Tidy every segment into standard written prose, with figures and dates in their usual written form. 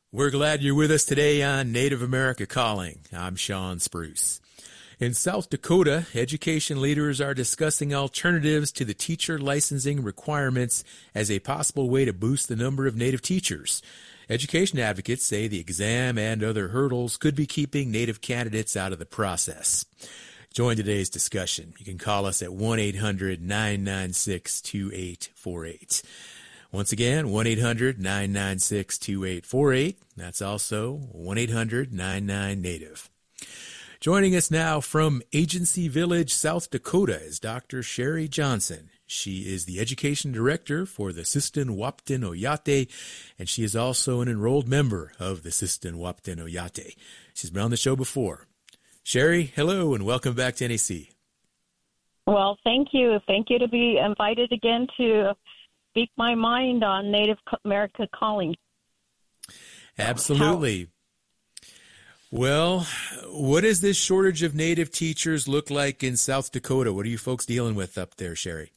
We're glad you're with us today on Native America Calling. I'm Sean Spruce. In South Dakota, education leaders are discussing alternatives to the teacher licensing requirements as a possible way to boost the number of Native teachers. Education advocates say the exam and other hurdles could be keeping Native candidates out of the process. Join today's discussion. You can call us at 1-800-996-2848. Once again, 1-800-996-2848. That's also 1-800-99-NATIVE. Joining us now from Agency Village, South Dakota is Dr. Sherry Johnson. She is the Education Director for the Sistan Wahpeton Oyate, and she is also an enrolled member of the Sistan Wahpeton Oyate. She's been on the show before. Sherry, hello, and welcome back to NAC. Well, thank you. Thank you to be invited again to speak my mind on Native America Calling. Absolutely. Well, what does this shortage of Native teachers look like in South Dakota? What are you folks dealing with up there, Sherry?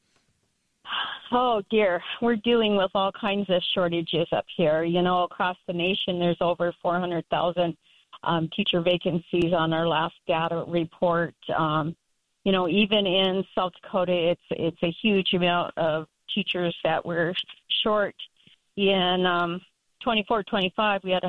Oh, dear. We're dealing with all kinds of shortages up here. You know, across the nation, there's over 400,000 teacher vacancies on our last data report. You know, even in South Dakota, it's a huge amount of teachers that were short. In 24-25, we had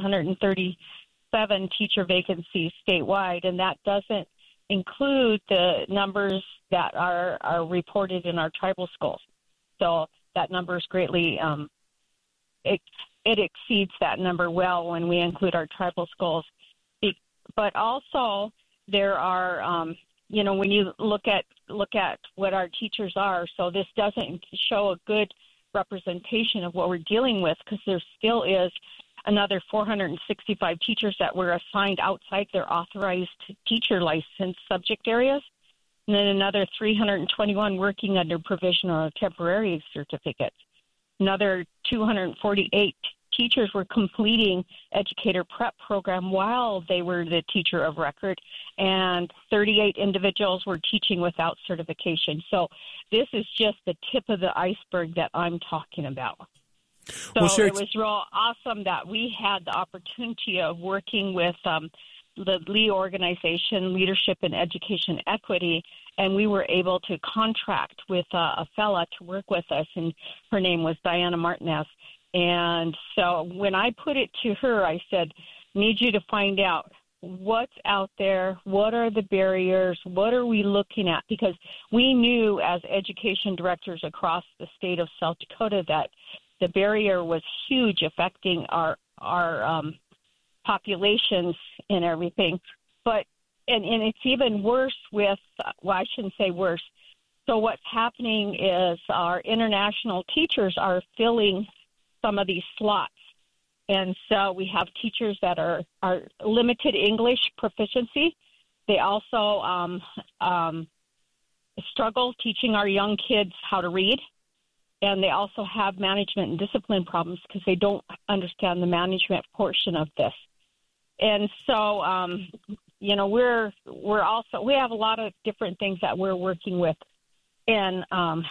137 teacher vacancies statewide, and that doesn't include the numbers that are reported in our tribal schools. So that number is greatly, it exceeds that number well when we include our tribal schools. But also there are, you know, when you look at what our teachers are, so this doesn't show a good representation of what we're dealing with, because there still is another 465 teachers that were assigned outside their authorized teacher license subject areas, and then another 321 working under provisional or temporary certificates. Another 248 teachers were completing educator prep program while they were the teacher of record, and 38 individuals were teaching without certification. So this is just the tip of the iceberg that I'm talking about. So well, sure. It was real awesome that we had the opportunity of working with the LEE organization, Leadership in Education Equity, and we were able to contract with a fella to work with us, and her name was Diana Martinez. And so when I put it to her, I said, need you to find out what's out there, what are the barriers, what are we looking at? Because we knew as education directors across the state of South Dakota that the barrier was huge, affecting our populations and everything. But and it's even worse with, well, I shouldn't say worse. So what's happening is our international teachers are filling some of these slots. And so we have teachers that are limited English proficiency. They also struggle teaching our young kids how to read. And they also have management and discipline problems because they don't understand the management portion of this. And so, you know, we have a lot of different things that we're working with. And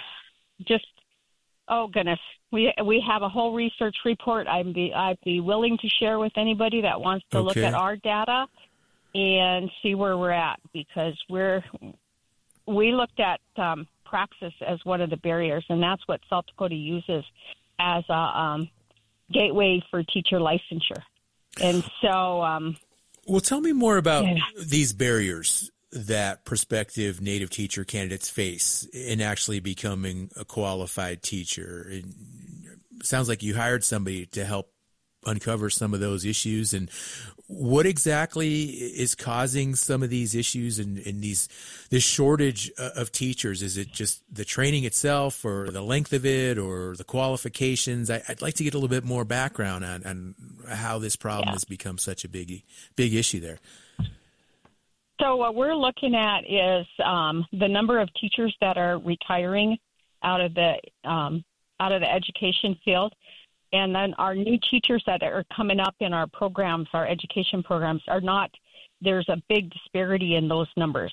oh goodness, we have a whole research report. I'd be willing to share with anybody that wants to look at our data and see where we're at, because we looked at praxis as one of the barriers, and that's what South Dakota uses as a gateway for teacher licensure. And so, well, tell me more about these barriers that prospective Native teacher candidates face in actually becoming a qualified teacher. It sounds like you hired somebody to help uncover some of those issues. And what exactly is causing some of these issues and this shortage of teachers? Is it just the training itself, or the length of it, or the qualifications? I'd like to get a little bit more background on how this problem has become such a big issue there. So what we're looking at is the number of teachers that are retiring out of the education field, and then our new teachers that are coming up in our programs, our education programs, are not. There's a big disparity in those numbers.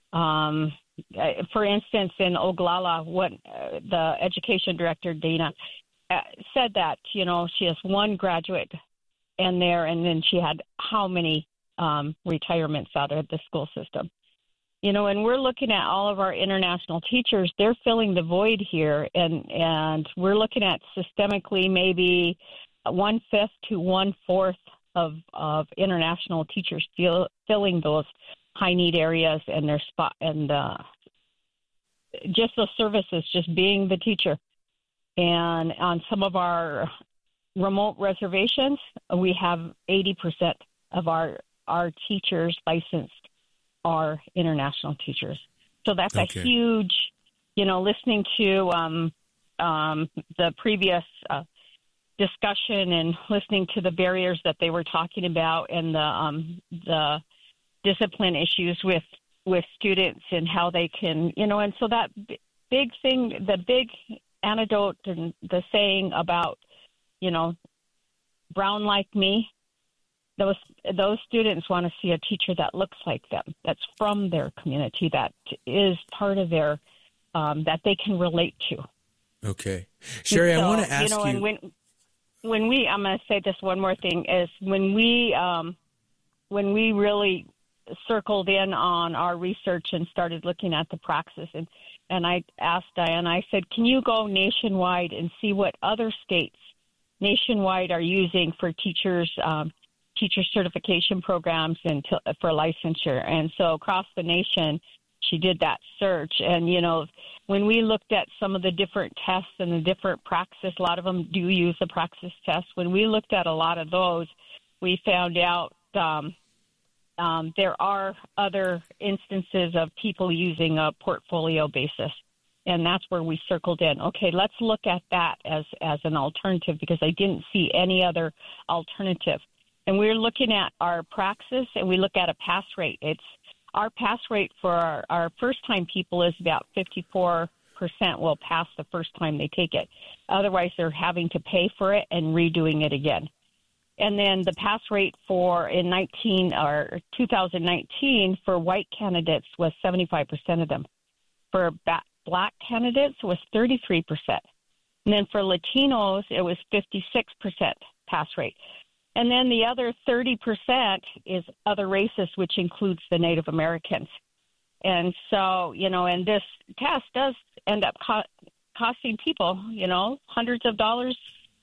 For instance, in Oglala, what the education director Dana said that, you know, she has one graduate and then she had how many retirements out of the school system. And we're looking at all of our international teachers. They're filling the void here, and we're looking at systemically maybe 1/5 to 1/4 of international teachers filling those high need areas and their spot, and just those services, just being the teacher. And on some of our remote reservations, we have 80% of our teachers licensed are international teachers. So that's a huge, listening to the previous discussion and listening to the barriers that they were talking about and the discipline issues with students and how they can, and so that big thing, the big anecdote and the saying about, brown like me, those students want to see a teacher that looks like them, that's from their community, that is part of their, that they can relate to. Okay. Sherry, I want to ask you. And when we, I'm going to say this one more thing, is when we really circled in on our research and started looking at the praxis, and I asked Diane, I said, can you go nationwide and see what other states nationwide are using for teachers, teacher certification programs and for licensure? And so across the nation, she did that search. And, when we looked at some of the different tests and the different praxis, a lot of them do use the praxis test. When we looked at a lot of those, we found out there are other instances of people using a portfolio basis. And that's where we circled in. Okay, let's look at that as an alternative, because I didn't see any other alternative. And we're looking at our praxis, and we look at a pass rate. Our pass rate for our first-time people is about 54% will pass the first time they take it. Otherwise, they're having to pay for it and redoing it again. And then the pass rate in 2019 for white candidates was 75% of them. For black candidates was 33%. And then for Latinos, it was 56% pass rate. And then the other 30% is other races, which includes the Native Americans. And so, and this test does end up costing people, hundreds of dollars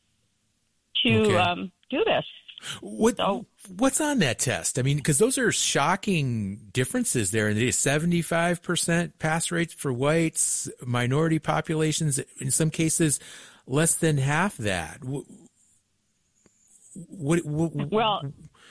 to do this. What's on that test? I mean, because those are shocking differences there. And it is 75% pass rates for whites, minority populations, in some cases, less than half that. Well,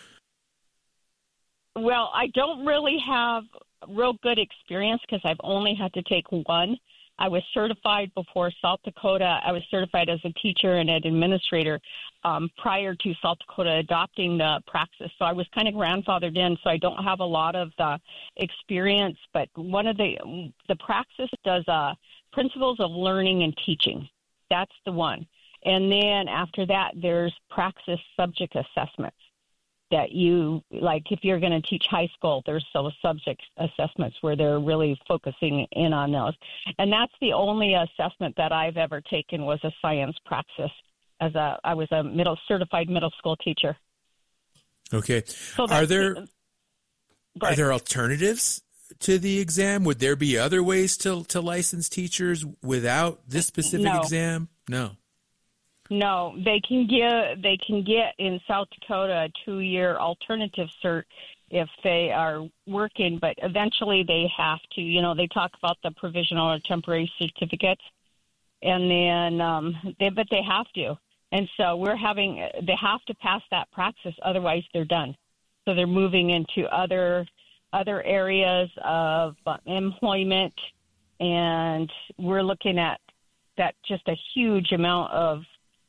I don't really have real good experience because I've only had to take one. I was certified before South Dakota. I was certified as a teacher and an administrator prior to South Dakota adopting the praxis. So I was kind of grandfathered in, so I don't have a lot of the experience. But one of the praxis does principles of learning and teaching. That's the one. And then after that, there's praxis subject assessments that if you're going to teach high school, there's those subject assessments where they're really focusing in on those. And that's the only assessment that I've ever taken was a science praxis. I was a certified middle school teacher. Okay. So are there alternatives to the exam? Would there be other ways to license teachers without this specific exam? No, they can get in South Dakota a 2-year alternative cert if they are working, but eventually they have to, they talk about the provisional or temporary certificates, and then but they have to. And so they have to pass that praxis, otherwise they're done. So they're moving into other areas of employment, and we're looking at that just a huge amount of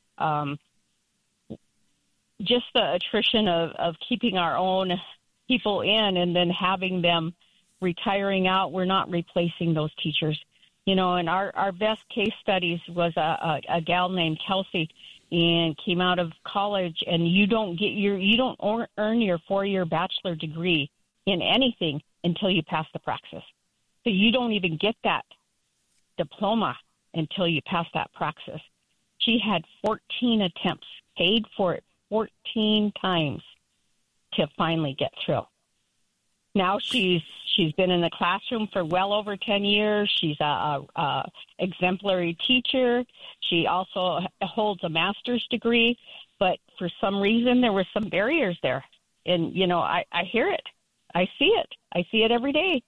just the attrition of keeping our own people in and then having them retiring out. We're not replacing those teachers. And our best case studies was a gal named Kelsey, and came out of college, and you don't earn your 4-year bachelor degree in anything until you pass the praxis. So you don't even get that diploma until you pass that praxis. She had 14 attempts, paid for it 14 times to finally get through. Now she's been in the classroom for well over 10 years. She's a exemplary teacher. She also holds a master's degree, but for some reason there were some barriers there. And, I hear it. I see it. I see it every day.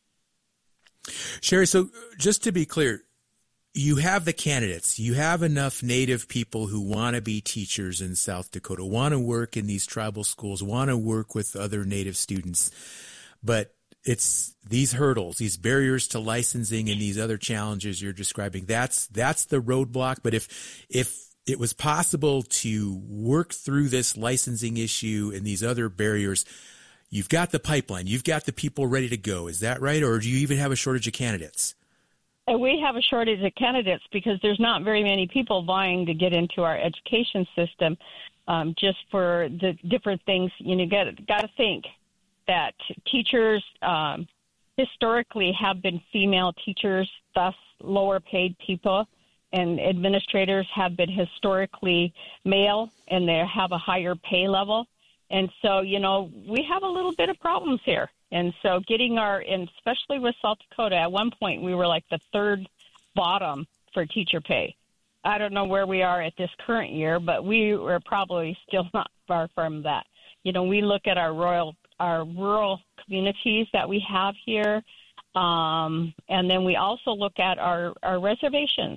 Sherry, so just to be clear, you have the candidates. You have enough Native people who want to be teachers in South Dakota, want to work in these tribal schools, want to work with other Native students. But it's these hurdles, these barriers to licensing and these other challenges you're describing. That's the roadblock. But if it was possible to work through this licensing issue and these other barriers, you've got the pipeline, you've got the people ready to go. Is that right? Or do you even have a shortage of candidates? We have a shortage of candidates because there's not very many people vying to get into our education system, just for the different things. Got to think that teachers historically have been female teachers, thus lower paid people, and administrators have been historically male, and they have a higher pay level. And so, we have a little bit of problems here. And so and especially with South Dakota, at one point we were like the third bottom for teacher pay. I don't know where we are at this current year, but we were probably still not far from that. We look at our rural communities that we have here, and then we also look at our reservations.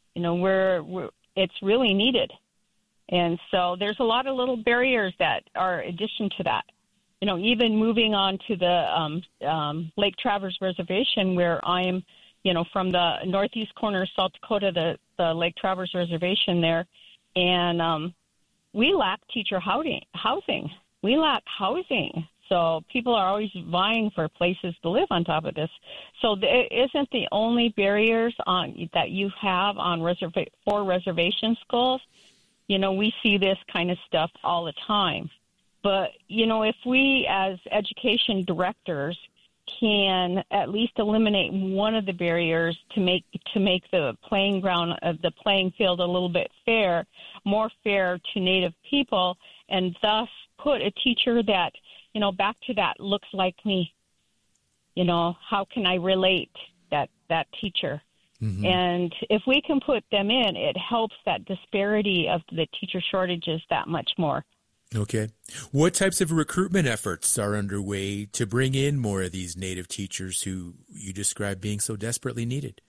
It's really needed. And so there's a lot of little barriers that are addition to that. Even moving on to the Lake Traverse Reservation, where I'm, from the northeast corner of South Dakota, the Lake Traverse Reservation there, and we lack teacher housing. We lack housing. So people are always vying for places to live on top of this. So it isn't the only barriers that you have on for reservation schools. We see this kind of stuff all the time. But, if we as education directors can at least eliminate one of the barriers to make the playing field a little bit more fair to Native people, and thus put a teacher that, back to that looks like me. How can I relate that teacher? Mm-hmm. And if we can put them in, it helps that disparity of the teacher shortages that much more. Okay. What types of recruitment efforts are underway to bring in more of these Native teachers who you describe being so desperately needed?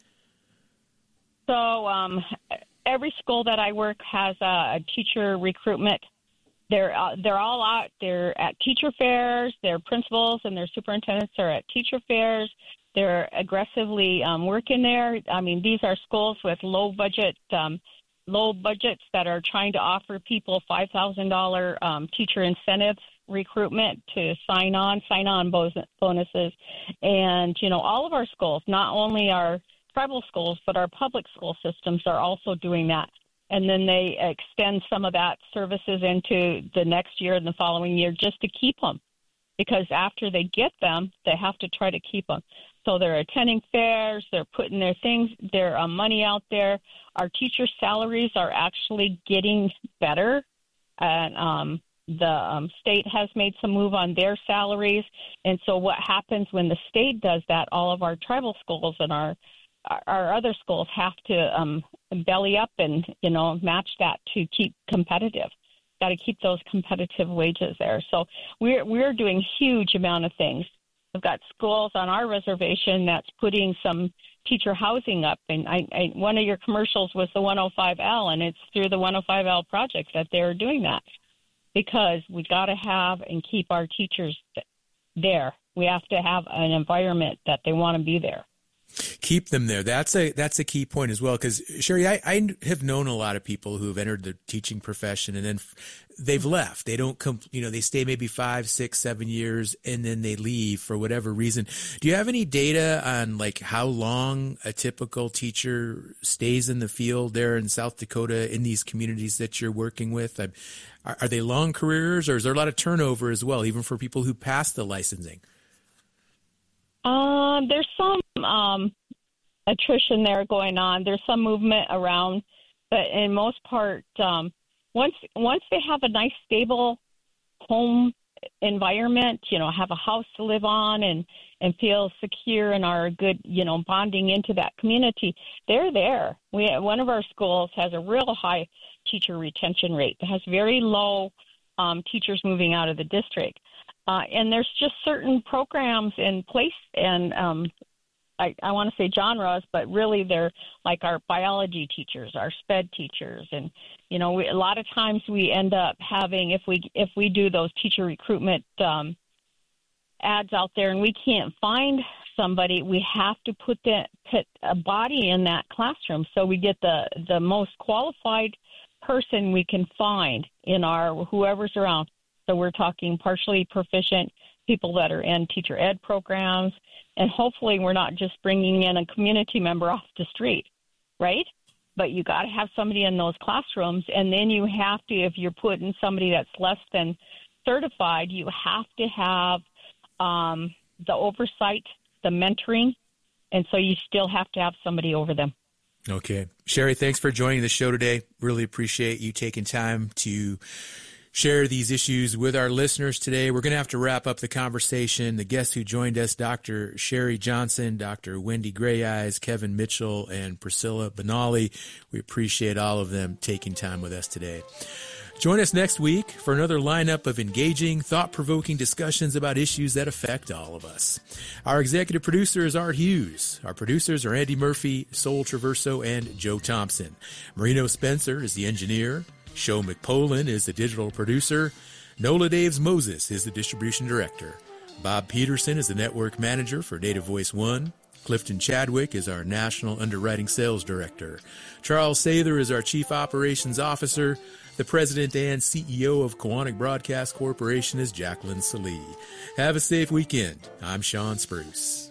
So every school that I work has a teacher recruitment. They're all out. They're at teacher fairs. Their principals and their superintendents are at teacher fairs. They're aggressively working there. I mean, these are schools with low budgets that are trying to offer people $5,000 teacher incentive recruitment to sign on bonuses. And, all of our schools, not only our tribal schools, but our public school systems are also doing that. And then they extend some of that services into the next year and the following year just to keep them. Because after they get them, they have to try to keep them. So they're attending fairs, they're putting their money out there. Our teacher salaries are actually getting better. And the state has made some move on their salaries. And so what happens when the state does that, all of our tribal schools and our other schools have to belly up and, match that to keep competitive. Got to keep those competitive wages there. So we're doing huge amount of things. We've got schools on our reservation that's putting some teacher housing up. And I one of your commercials was the 105L, and it's through the 105L project that they're doing that, because we got to have and keep our teachers there. We have to have an environment that they want to be there. Keep them there. That's a key point as well. Because Sherry, I have known a lot of people who have entered the teaching profession and then they've left. They don't come. They stay maybe 5, 6, 7 years and then they leave for whatever reason. Do you have any data on like how long a typical teacher stays in the field there in South Dakota in these communities that you're working with? Are they long careers, or is there a lot of turnover as well, even for people who pass the licensing? There's some attrition there going on. There's some movement around, but in most part, once they have a nice, stable home environment, have a house to live on and feel secure and are good, bonding into that community, they're there. One of our schools has a real high teacher retention rate. It has very low teachers moving out of the district. And there's just certain programs in place, and I want to say genres, but really they're like our biology teachers, our SPED teachers. And, a lot of times we end up having, if we do those teacher recruitment ads out there and we can't find somebody, we have to put a body in that classroom. So we get the most qualified person we can find in whoever's around. So we're talking partially proficient people that are in teacher ed programs, and hopefully we're not just bringing in a community member off the street, right? But you got to have somebody in those classrooms, and then you have to, if you're putting somebody that's less than certified, you have to have the oversight, the mentoring, and so you still have to have somebody over them. Okay. Sherry, thanks for joining the show today. Really appreciate you taking time to share these issues with our listeners today. We're going to have to wrap up the conversation. The guests who joined us, Dr. Sherry Johnson, Dr. Wendy Greyeyes, Kevin Mitchell, and Priscilla Benally. We appreciate all of them taking time with us today. Join us next week for another lineup of engaging, thought-provoking discussions about issues that affect all of us. Our executive producer is Art Hughes. Our producers are Andy Murphy, Sol Traverso, and Joe Thompson. Marino Spencer is the engineer. Sho McPolin is the digital producer. Nola Daves Moses is the distribution director. Bob Peterson is the network manager for Native Voice One. Clifton Chadwick is our national underwriting sales director. Charles Sather is our chief operations officer. The president and CEO of Koahnic Broadcast Corporation is Jacqueline Salee. Have a safe weekend. I'm Sean Spruce.